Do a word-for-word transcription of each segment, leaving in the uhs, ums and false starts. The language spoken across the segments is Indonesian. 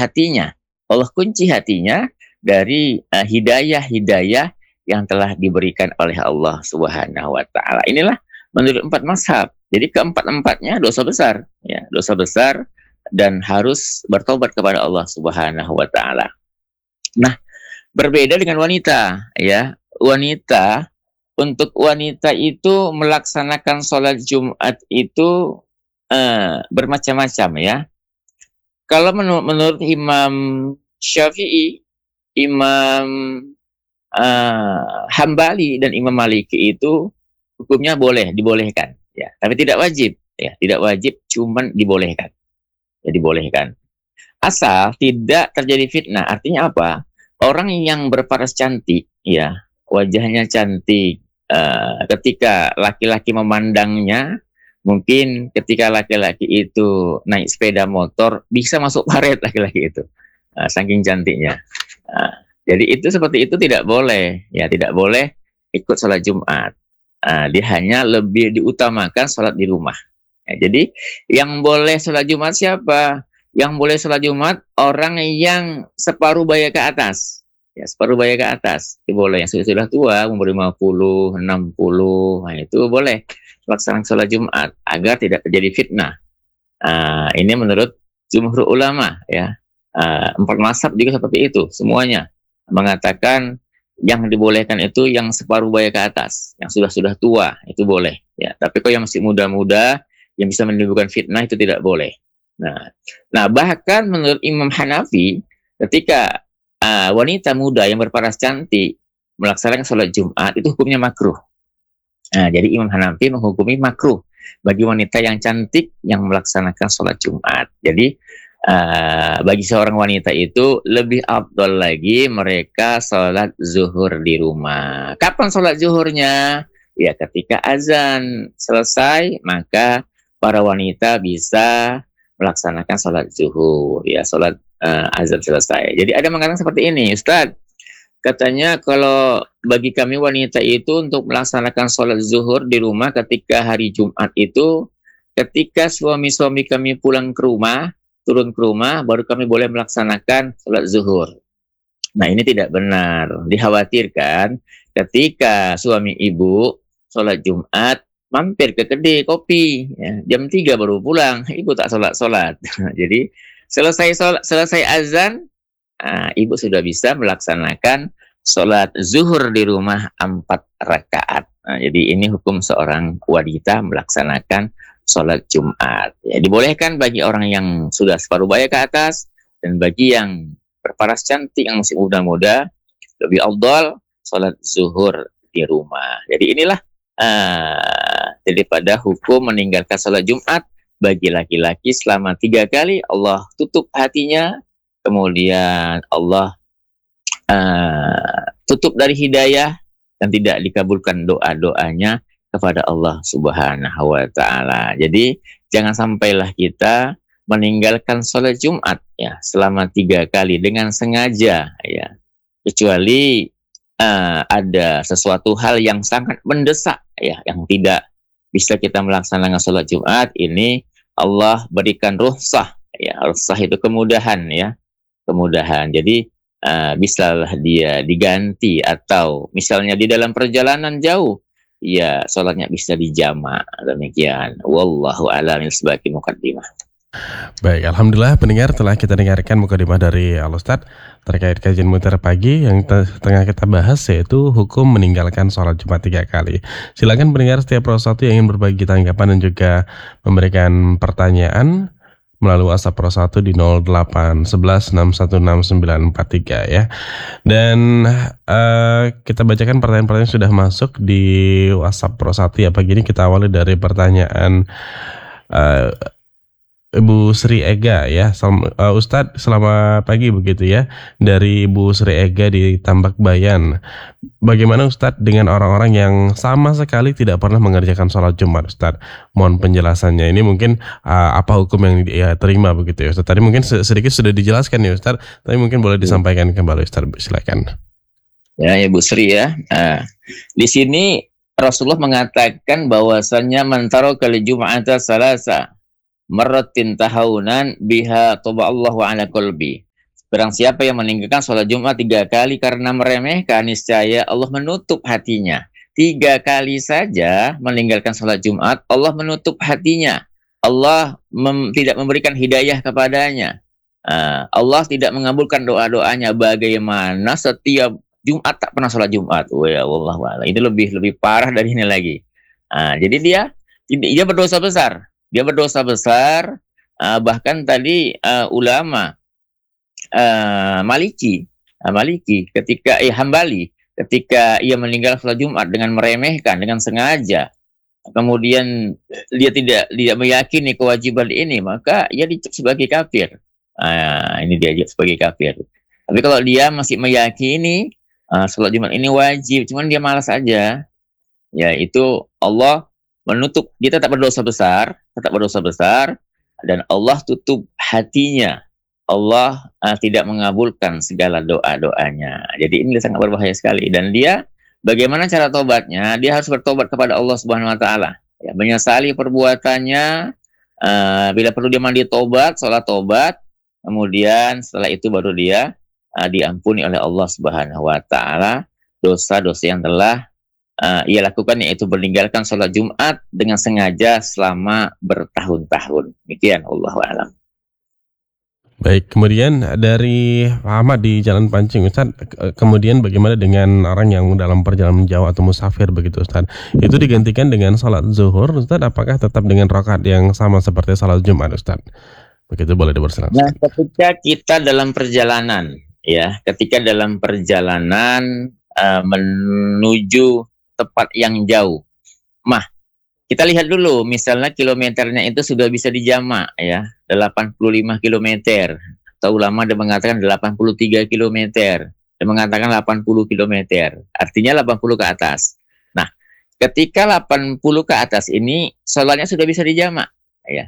hatinya. Allah kunci hatinya dari uh, hidayah-hidayah yang telah diberikan oleh Allah Subhanahu wa taala. Inilah menurut empat mazhab. Jadi keempat-empatnya dosa besar, ya, dosa besar dan harus bertobat kepada Allah Subhanahu wa taala. Nah, berbeda dengan wanita, ya. Wanita, untuk wanita itu melaksanakan sholat Jumat itu uh, bermacam-macam, ya. Kalau menur- menurut Imam Syafi'i, Imam uh, Hambali dan Imam Maliki itu hukumnya boleh, dibolehkan, ya, tapi tidak wajib, ya, tidak wajib, cuman dibolehkan, ya, dibolehkan. Asal tidak terjadi fitnah. Artinya apa? Orang yang berparas cantik, ya, wajahnya cantik, uh, ketika laki-laki memandangnya, mungkin ketika laki-laki itu naik sepeda motor bisa masuk paret laki-laki itu, uh, saking cantiknya. Uh, jadi itu seperti itu tidak boleh, ya, tidak boleh ikut sholat Jumat. Uh, dia hanya lebih diutamakan sholat di rumah. Ya, jadi yang boleh sholat Jumat siapa? Yang boleh sholat Jumat orang yang separuh baya ke atas. Ya, separuh baya ke atas. Itu boleh. Yang sudah, sudah tua, umur lima puluh, enam puluh, nah itu boleh melaksanakan sholat Jumat agar tidak terjadi fitnah. Uh, ini menurut jumhur ulama, ya. Uh, empat mazhab juga seperti itu. Semuanya mengatakan yang dibolehkan itu yang separuh baya ke atas, yang sudah-sudah tua, itu boleh, ya. Tapi kalau yang masih muda-muda, yang bisa menimbulkan fitnah, itu tidak boleh. Nah, nah bahkan menurut Imam Hanafi, ketika uh, wanita muda yang berparas cantik melaksanakan sholat Jumat, itu hukumnya makruh. Nah, jadi Imam Hanafi menghukumi makruh bagi wanita yang cantik yang melaksanakan sholat Jumat. Jadi Uh, bagi seorang wanita itu lebih afdal lagi mereka sholat zuhur di rumah. Kapan sholat zuhurnya? Ya, ketika azan selesai, maka para wanita bisa melaksanakan sholat zuhur, ya, sholat uh, azan selesai. Jadi ada mengatakan seperti ini, Ustadz, katanya kalau bagi kami wanita itu untuk melaksanakan sholat zuhur di rumah ketika hari Jumat itu, ketika suami-suami kami pulang ke rumah, turun ke rumah, baru kami boleh melaksanakan sholat zuhur. Nah, ini tidak benar. Dikhawatirkan ketika suami ibu sholat Jumat, mampir ke kedai kopi, ya, jam tiga baru pulang, ibu tak sholat-sholat. Jadi selesai sholat, selesai azan, nah, ibu sudah bisa melaksanakan sholat zuhur di rumah empat rakaat. Nah, jadi ini hukum seorang wanita melaksanakan sholat Jumat. Ya, dibolehkan bagi orang yang sudah separuh baya ke atas dan bagi yang berparas cantik yang masih muda-muda, lebih afdal sholat zuhur di rumah. Jadi inilah uh, daripada hukum meninggalkan sholat Jumat bagi laki-laki selama tiga kali Allah tutup hatinya, kemudian Allah uh, tutup dari hidayah dan tidak dikabulkan doa-doanya kepada Allah Subhanahu wa taala. Jadi jangan sampailah kita meninggalkan sholat Jumat, ya, selama tiga kali dengan sengaja, ya. Kecuali uh, ada sesuatu hal yang sangat mendesak, ya, yang tidak bisa kita melaksanakan sholat Jumat, ini Allah berikan rukhsah, ya. Rukhsah itu kemudahan, ya. Kemudahan. Jadi uh, bisalah dia diganti, atau misalnya di dalam perjalanan jauh, ya, sholatnya bisa dijamak. Demikian. Wallahu a'lam sebagai mukaddimah. Baik, alhamdulillah pendengar, telah kita dengarkan mukadimah dari Al-Ustadz terkait kajian Mutiara Pagi yang tengah kita bahas, yaitu hukum meninggalkan sholat Jumat tiga kali. Silakan pendengar setiap persatu yang ingin berbagi tanggapan dan juga memberikan pertanyaan melalui WhatsApp Pro satu di nol delapan satu satu enam satu enam sembilan empat tiga, ya. Dan uh, kita bacakan pertanyaan-pertanyaan yang sudah masuk di WhatsApp Pro satu, ya. Pagi ini kita awali dari pertanyaan uh, Ibu Sri Ega, ya. Salam, uh, Ustadz, selamat pagi begitu, ya, dari Ibu Sri Ega di Tambak Bayan. Bagaimana Ustadz dengan orang-orang yang sama sekali tidak pernah mengerjakan sholat Jumat, Ustadz? Mohon penjelasannya. Ini mungkin uh, apa hukum yang dia terima begitu, ya, Ustadz? Tadi mungkin sedikit sudah dijelaskan, ya, Ustadz, tapi mungkin boleh disampaikan kembali, Ustadz. Silakan. Ya, Ibu Sri, ya. Nah, di sini Rasulullah mengatakan bahwasannya man tarakal jum'ata salasa marratin tahawunan biha taba'allahu ala qalbi Barang siapa yang meninggalkan sholat Jumat tiga kali karena meremehkan, niscaya Allah menutup hatinya. Tiga kali saja meninggalkan sholat Jumat, Allah menutup hatinya. Allah mem tidak memberikan hidayah kepadanya. Uh, Allah tidak mengabulkan doa-doanya. Bagaimana setiap Jumat tak pernah sholat Jumat? Oh ya Allah, Allah. Itu lebih lebih parah dari ini lagi. Uh, jadi dia dia berdosa besar. Dia berdosa besar. Uh, bahkan tadi uh, ulama Uh, Maliki, uh, Maliki, ketika eh Hambali, ketika ia meninggal sholat Jumat dengan meremehkan, dengan sengaja, kemudian dia tidak tidak meyakini kewajiban ini, maka ia dicap sebagai kafir. Uh, ini dia sebagai kafir. Tapi kalau dia masih meyakini uh, sholat Jumat ini wajib, cuman dia malas aja, ya itu Allah menutup, dia tetap berdosa besar, tetap berdosa besar, dan Allah tutup hatinya. Allah uh, tidak mengabulkan segala doa-doanya. Jadi ini sangat berbahaya sekali. Dan dia, bagaimana cara tobatnya? Dia harus bertobat kepada Allah Subhanahu Wa Taala. Ya, menyesali perbuatannya. Uh, bila perlu dia mandi tobat, sholat tobat. Kemudian setelah itu baru dia uh, diampuni oleh Allah Subhanahu Wa Taala dosa-dosa yang telah uh, ia lakukan, yaitu meninggalkan sholat Jumat dengan sengaja selama bertahun-tahun. Demikian, Allahu a'lam. Baik, kemudian dari Pak Ahmad di Jalan Pancing, Ustaz, kemudian bagaimana dengan orang yang dalam perjalanan jauh atau musafir begitu, Ustaz? Itu digantikan dengan salat zuhur, Ustaz, apakah tetap dengan rakaat yang sama seperti salat Jumat, Ustaz? Begitu, boleh dipersilakan. Nah, ketika kita dalam perjalanan, ya, ketika dalam perjalanan uh, menuju tempat yang jauh, mah, kita lihat dulu, misalnya kilometernya itu sudah bisa dijamak, ya, delapan puluh lima kilometer. Atau ulama ada mengatakan delapan puluh tiga kilometer. Ada mengatakan delapan puluh kilometer. Artinya delapan puluh ke atas. Nah, ketika delapan puluh ke atas ini, sholatnya sudah bisa dijamak, ya.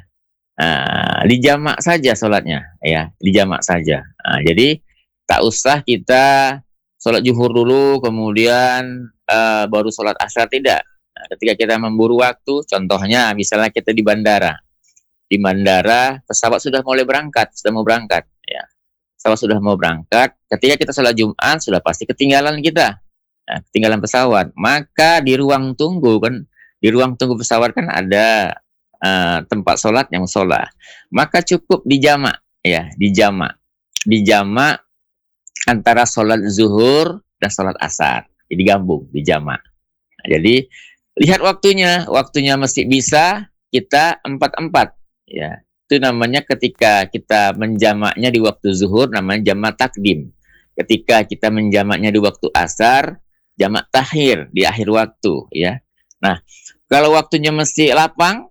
Nah, dijamak saja sholatnya, ya, dijamak saja. Nah, jadi, tak usah kita sholat zuhur dulu, kemudian uh, baru sholat asar, tidak. Nah, ketika kita memburu waktu, contohnya misalnya kita di bandara, di bandara pesawat sudah mulai berangkat, sudah mau berangkat, ya, pesawat sudah mau berangkat. Ketika kita sholat Jumat sudah pasti ketinggalan kita, nah, ketinggalan pesawat. Maka di ruang tunggu kan, di ruang tunggu pesawat kan ada uh, tempat sholat yang sholat. Maka cukup dijamak, ya, dijamak, dijamak antara sholat zuhur dan sholat asar, jadi gabung, dijamak. Nah, jadi lihat waktunya, waktunya masih bisa kita empat empat, ya. Itu namanya ketika kita menjamaknya di waktu zuhur, namanya jamak takdim. Ketika kita menjamaknya di waktu asar, jamak takhir di akhir waktu, ya. Nah, kalau waktunya masih lapang,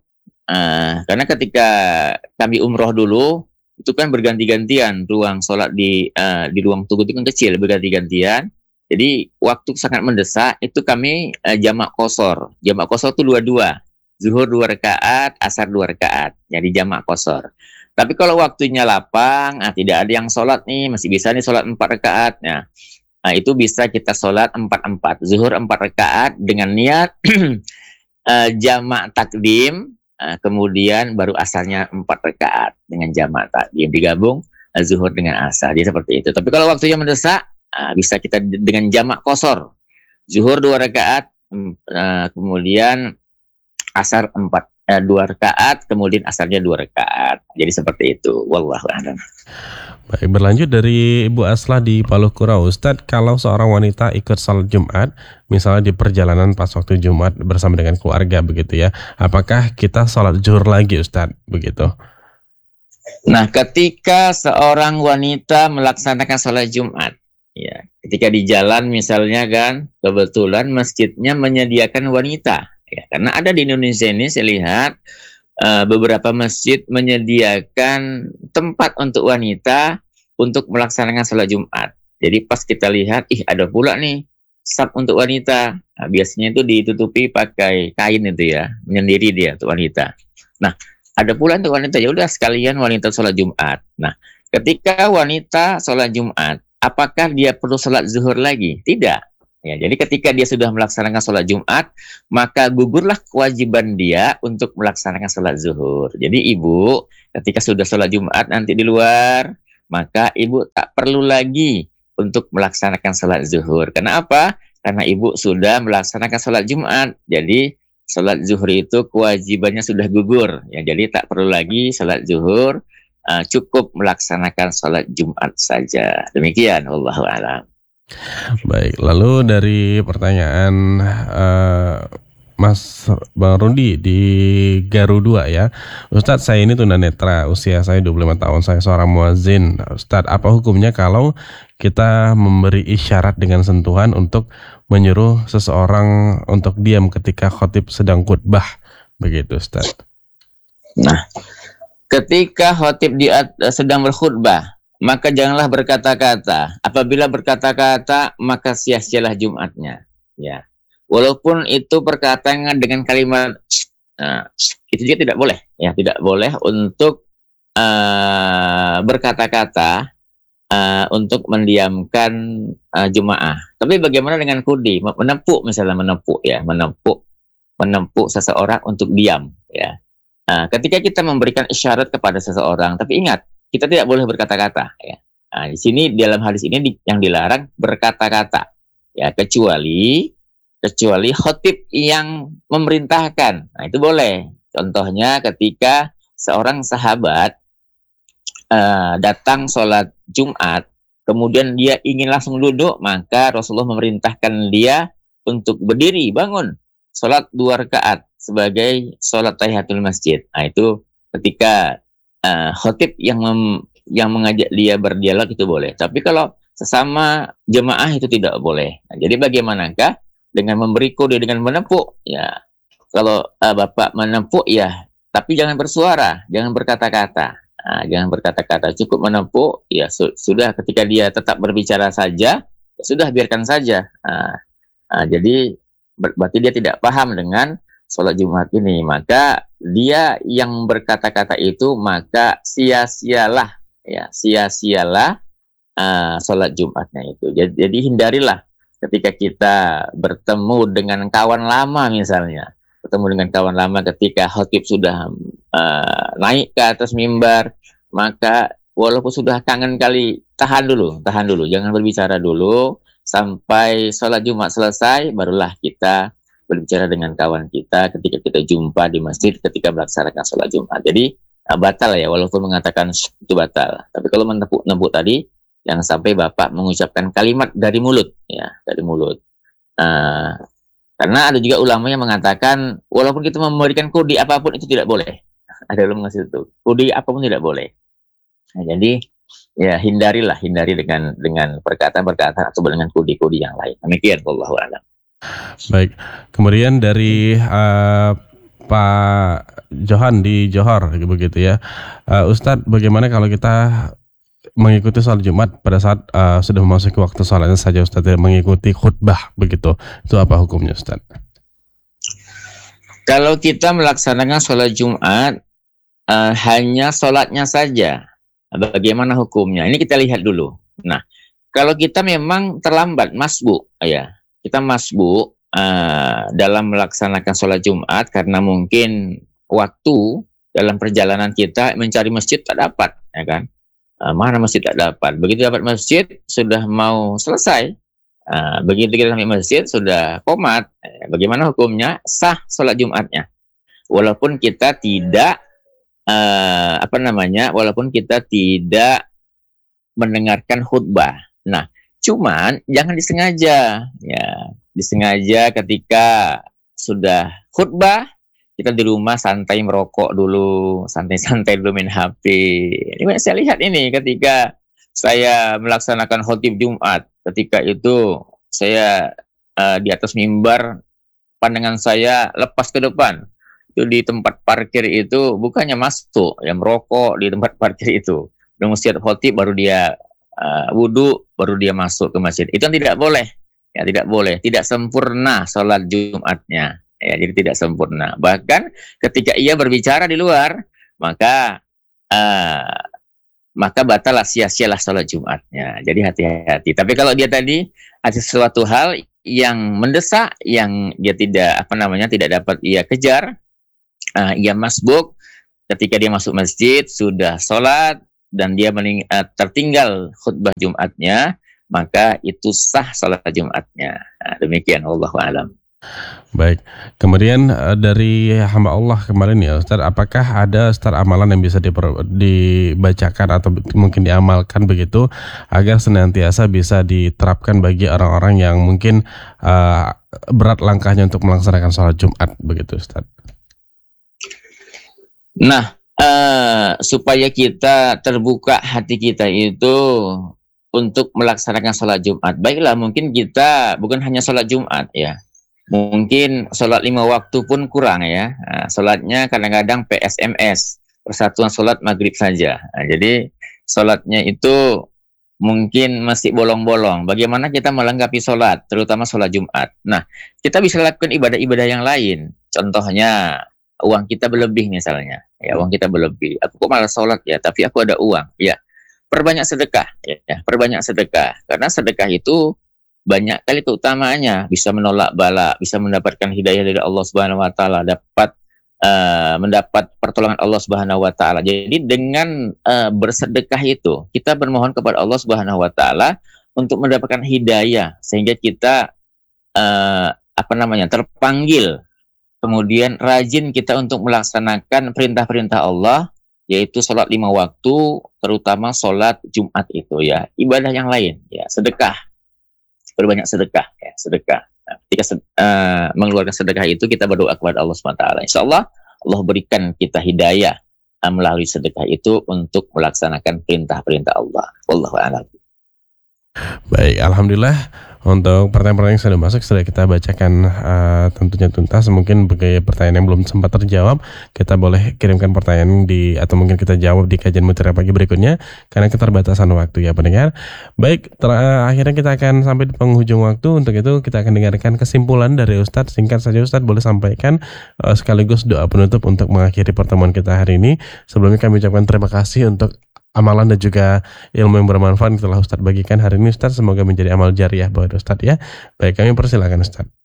uh, karena ketika kami umroh dulu, itu kan berganti-gantian ruang sholat di uh, di ruang tunggu itu kan kecil, berganti-gantian. Jadi waktu sangat mendesak, itu kami uh, jamak qashar. Jamak qashar itu dua-dua. Zuhur dua rakaat, asar dua rakaat. Jadi jamak qashar. Tapi kalau waktunya lapang, nah, tidak ada yang sholat nih, masih bisa nih sholat empat rakaat. Nah, nah, itu bisa kita sholat empat empat. Zuhur empat rakaat dengan niat uh, jamak takdim, uh, kemudian baru asarnya empat rakaat dengan jamak takdim. Digabung uh, zuhur dengan asar. Jadi seperti itu. Tapi kalau waktunya mendesak, Nah, bisa kita dengan jamak qashar, zuhur dua rakaat, uh, kemudian asar empat uh, dua rakaat, kemudian asarnya dua rakaat. Jadi seperti itu. Wallahu a'lam. Baik, berlanjut dari Ibu Aslah di Palukura, Ustadz, kalau seorang wanita ikut salat Jumat, misalnya di perjalanan pas waktu Jumat bersama dengan keluarga begitu ya, apakah kita salat zuhur lagi, Ustadz, begitu? Nah, ketika seorang wanita melaksanakan salat Jumat, ya, ketika di jalan misalnya kan, kebetulan masjidnya menyediakan wanita, ya, karena ada di Indonesia ini saya lihat uh, beberapa masjid menyediakan tempat untuk wanita untuk melaksanakan sholat Jumat. Jadi pas kita lihat, ih ada pula nih saf untuk wanita. Nah, biasanya itu ditutupi pakai kain itu ya, menyendiri dia untuk wanita. Nah, ada pula untuk wanita, ya udah sekalian wanita sholat Jumat. Nah, ketika wanita sholat Jumat, apakah dia perlu sholat zuhur lagi? Tidak. Ya, jadi ketika dia sudah melaksanakan sholat Jumat, maka gugurlah kewajiban dia untuk melaksanakan sholat zuhur. Jadi ibu, ketika sudah sholat Jumat nanti di luar, maka ibu tak perlu lagi untuk melaksanakan sholat zuhur. Kenapa? Karena ibu sudah melaksanakan sholat Jumat. Jadi sholat zuhur itu kewajibannya sudah gugur. Ya, jadi tak perlu lagi sholat zuhur, uh, cukup melaksanakan sholat Jumat saja. Demikian, wallahu a'lam. Baik, lalu dari pertanyaan uh, Mas Bang Rundi di Garuda ya. Ustadz, saya ini tunanetra, usia saya dua puluh lima tahun, saya seorang muazin. Ustadz, apa hukumnya kalau kita memberi isyarat dengan sentuhan untuk menyuruh seseorang untuk diam ketika khotib sedang khutbah? Begitu, Ustadz. Nah, ketika khotib di sedang berkhutbah, maka janganlah berkata-kata. Apabila berkata-kata, maka sia-sialah Jumatnya. Ya. Walaupun itu perkataan dengan kalimat, nah, itu juga tidak boleh, ya, tidak boleh untuk uh, berkata-kata uh, untuk mendiamkan uh, jemaah. Tapi bagaimana dengan kudi, menepuk misalnya, menepuk ya, menepuk, menepuk seseorang untuk diam, ya. Nah, ketika kita memberikan isyarat kepada seseorang, tapi ingat, kita tidak boleh berkata-kata, ya. Nah, di sini dalam hadis ini di, yang dilarang berkata-kata, ya, kecuali kecuali khotib yang memerintahkan. Nah, itu boleh. Contohnya ketika seorang sahabat uh, datang sholat Jumat, kemudian dia ingin langsung duduk, maka Rasulullah memerintahkan dia untuk berdiri, bangun, sholat dua rakaat sebagai sholat tahiyatul masjid. Nah, itu ketika uh, khotib yang mem, yang mengajak dia berdialog itu boleh. Tapi kalau sesama jemaah itu tidak boleh. Nah, jadi bagaimanakah dengan memberi kode, dengan menepuk, ya. Kalau uh, Bapak menepuk, ya, tapi jangan bersuara, jangan berkata-kata. Nah, jangan berkata-kata, cukup menepuk, ya, su sudah. Ketika dia tetap berbicara saja, ya sudah, biarkan saja. Nah, nah, jadi ber berarti dia tidak paham dengan sholat Jumat ini. Maka dia yang berkata-kata itu, maka sia-sialah, ya, sia-sialah uh, sholat Jumatnya itu. Jadi, jadi hindarilah ketika kita bertemu dengan kawan lama misalnya, bertemu dengan kawan lama ketika khotib sudah uh, naik ke atas mimbar, maka walaupun sudah kangen kali, tahan dulu, tahan dulu, jangan berbicara dulu sampai sholat Jumat selesai, barulah kita berbicara dengan kawan kita ketika kita jumpa di masjid ketika melaksanakan sholat Jumat. Jadi uh, batal ya, walaupun mengatakan itu batal. Tapi kalau menepuk-nepuk tadi, yang sampai Bapak mengucapkan kalimat dari mulut, ya, dari mulut. Uh, karena ada juga ulama yang mengatakan, walaupun kita memberikan kode apapun itu tidak boleh. Ada ulama ngasih itu, kode apapun tidak boleh. Nah, jadi ya hindarilah, hindari dengan dengan perkataan-perkataan atau dengan kode-kode yang lain. Demikian, wallahu a'lam. Baik, kemudian dari uh, Pak Johan di Johor, begitu ya, uh, Ustadz, bagaimana kalau kita mengikuti sholat Jumat pada saat uh, sudah memasuki waktu sholatnya saja, Ustaz, ya, mengikuti khutbah begitu, itu apa hukumnya, Ustaz? Kalau kita melaksanakan sholat Jumat uh, hanya sholatnya saja, bagaimana hukumnya? Ini kita lihat dulu. Nah, kalau kita memang terlambat, masbuk, ya, kita masbuk uh, dalam melaksanakan sholat Jumat karena mungkin waktu dalam perjalanan kita mencari masjid tak dapat, ya kan? Uh, mana masjid tak dapat. Begitu dapat masjid, sudah mau selesai. Uh, begitu kita sampai masjid, sudah qomat. Uh, bagaimana hukumnya? Sah sholat Jumatnya. Walaupun kita tidak, uh, apa namanya, walaupun kita tidak mendengarkan khutbah. Nah, cuman jangan disengaja. Ya, disengaja ketika sudah khutbah, kita di rumah santai merokok dulu, santai-santai dulu main H P. Ini saya lihat ini ketika saya melaksanakan khotib Jumat. Ketika itu saya uh, di atas mimbar, pandangan saya lepas ke depan. Itu di tempat parkir itu bukannya masuk, ya, merokok di tempat parkir itu. Nunggu siap khotib baru dia uh, wudhu, baru dia masuk ke masjid. Itu yang tidak boleh. Ya, tidak boleh. Tidak sempurna sholat Jumatnya. Ya, jadi tidak sempurna. Bahkan ketika ia berbicara di luar, maka uh, maka batalah, sia-sialah sholat Jumatnya. Jadi hati-hati. Tapi kalau dia tadi ada sesuatu hal yang mendesak, yang dia tidak apa namanya tidak dapat ia kejar, uh, ia masbuk ketika dia masuk masjid sudah sholat, dan dia mening- uh, tertinggal khutbah Jumatnya, maka itu sah salat Jumatnya. Nah, demikian wallahu a'lam. Baik, kemudian uh, dari hamba Allah kemarin ya Ustaz, apakah ada Ustaz amalan yang bisa diper, dibacakan atau mungkin diamalkan begitu agar senantiasa bisa diterapkan bagi orang-orang yang mungkin uh, berat langkahnya untuk melaksanakan sholat Jumat begitu Ustaz? Nah, uh, supaya kita terbuka hati kita itu untuk melaksanakan sholat Jumat, baiklah mungkin kita bukan hanya sholat Jumat ya, mungkin sholat lima waktu pun kurang ya. Nah, sholatnya kadang-kadang P S M S, Persatuan Sholat Maghrib saja. Nah, jadi sholatnya itu mungkin masih bolong-bolong. Bagaimana kita melengkapi sholat, terutama sholat Jumat? Nah, kita bisa lakukan ibadah-ibadah yang lain. Contohnya, uang kita berlebih misalnya. Ya, uang kita berlebih. Aku kok malah sholat ya, tapi aku ada uang. Ya, perbanyak sedekah. Ya, perbanyak sedekah. Karena sedekah itu banyak kali keutamaannya, bisa menolak bala, bisa mendapatkan hidayah dari Allah Subhanahu wa taala, dapat uh, mendapat pertolongan Allah Subhanahu wa taala. Jadi dengan uh, bersedekah itu kita bermohon kepada Allah Subhanahu wa taala untuk mendapatkan hidayah sehingga kita uh, apa namanya terpanggil, kemudian rajin kita untuk melaksanakan perintah-perintah Allah, yaitu sholat lima waktu, terutama sholat Jumat itu ya, ibadah yang lain ya, sedekah. Berbanyak sedekah, ya, sedekah. Nah, ketika uh, mengeluarkan sedekah itu kita berdoa kepada Allah subhanahu wa taala. Insya Allah Allah berikan kita hidayah uh, melalui sedekah itu untuk melaksanakan perintah-perintah Allah. Wallahu a'lam. Baik, alhamdulillah untuk pertanyaan-pertanyaan yang sudah masuk sudah kita bacakan uh, tentunya tuntas. Mungkin bagi pertanyaan yang belum sempat terjawab, kita boleh kirimkan pertanyaan di atau mungkin kita jawab di kajian Mutiara Pagi berikutnya karena keterbatasan waktu ya pendengar. Baik, ter- akhirnya kita akan sampai di penghujung waktu. Untuk itu kita akan dengarkan kesimpulan dari Ustadz. Singkat saja Ustadz, boleh sampaikan uh, sekaligus doa penutup untuk mengakhiri pertemuan kita hari ini. Sebelumnya kami ucapkan terima kasih untuk amalan dan juga ilmu yang bermanfaat yang telah Ustadz bagikan hari ini Ustadz. Semoga menjadi amal jariah buat Ustadz ya. Baik, kami persilakan Ustadz.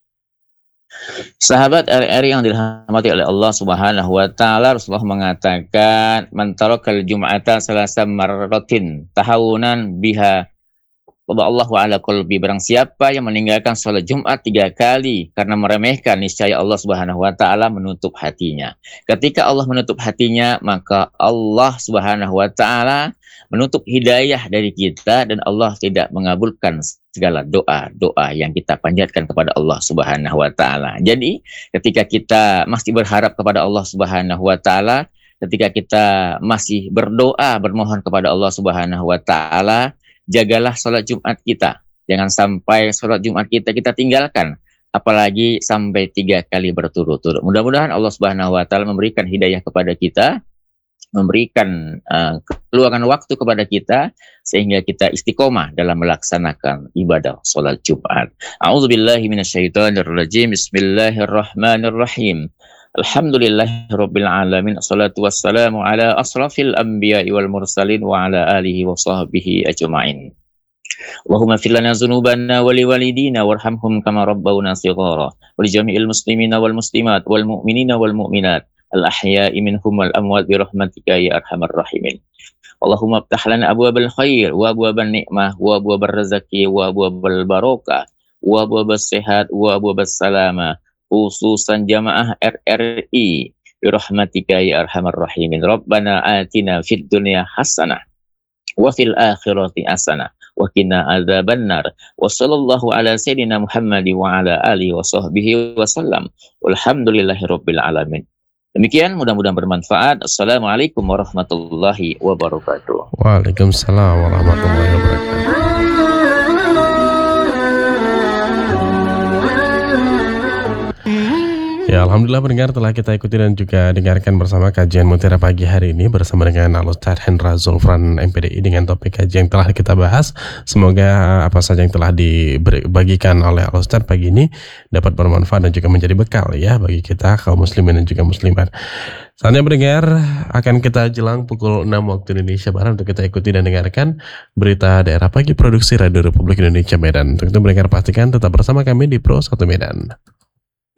Sahabat R R yang dirahmati oleh Allah Subhanahu wa taala, Rasulullah mengatakan, "Man tarakal jum'ata salasa marratin tahawunan biha Allahu ala qalbi." Barang siapa yang meninggalkan sholat Jumat tiga kali karena meremehkan, niscaya Allah Subhanahu wa taala menutup hatinya. Ketika Allah menutup hatinya, maka Allah Subhanahu wa taala menutup hidayah dari kita dan Allah tidak mengabulkan segala doa-doa yang kita panjatkan kepada Allah Subhanahu wa taala. Jadi, ketika kita masih berharap kepada Allah Subhanahu wa taala, ketika kita masih berdoa bermohon kepada Allah Subhanahu wa taala, jagalah sholat Jumat kita. Jangan sampai sholat Jumat kita kita tinggalkan. Apalagi sampai tiga kali berturut-turut. Mudah-mudahan Allah Subhanahu wa taala memberikan hidayah kepada kita, memberikan uh, keluangan waktu kepada kita, sehingga kita istiqomah dalam melaksanakan ibadah sholat Jumat. A'udzubillahi minasyaitonirrajim. Bismillahirrahmanirrahim. Alhamdulillahirabbil alamin. Assalatu wassalamu ala asrafil anbiya'i wal mursalin wa ala alihi wa sahbihi ajma'in. Allahumma fir lana dzunubana wa liwalidina warhamhum kama rabbawna shighara wa li jami'il muslimina wal muslimat wal mu'minina wal mu'minat al ahya'i minhum wal amwat bi rahmatika ya arhamar rahimin. Allahumma iftah lana abwabal khair wa abwaban ni'mah wa abwabal rezeki wa abwabal barakah wa abwabas sehat wa abwabas salamah, khususan jamaah R R I birahmatika ya arhamar rahimin. Rabbana atina fid dunya hasanah wa fil akhirati hasanah wa qina adzabannar. Wa sallallahu ala sayyidina Muhammad wa ala alihi wa sahbihi wa sallam. Walhamdulillahirabbil alamin. Demikian, mudah-mudahan bermanfaat. Assalamualaikum warahmatullahi wabarakatuh. Waalaikumsalam warahmatullahi wabarakatuh. Ya, alhamdulillah pendengar telah kita ikuti dan juga dengarkan bersama kajian Mutiara Pagi hari ini bersama dengan Al-Ustadz Hendra Zulfan M P D I dengan topik kajian yang telah kita bahas. Semoga apa saja yang telah dibagikan oleh Al-Ustadz pagi ini dapat bermanfaat dan juga menjadi bekal ya bagi kita kaum muslimin dan juga muslimat. Saatnya pendengar akan kita jelang pukul enam waktu Indonesia Barat untuk kita ikuti dan dengarkan berita daerah pagi produksi Radio Republik Indonesia Medan. Untuk itu pendengar pastikan tetap bersama kami di Pro satu Medan.